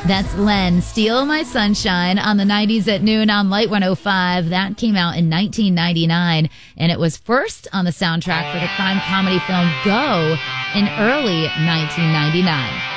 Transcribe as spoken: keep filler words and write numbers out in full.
That's Len, Steal My Sunshine on the nineties at noon on Light one oh five. That came out in nineteen ninety-nine, and it was first on the soundtrack for the crime comedy film Go in early nineteen ninety-nine.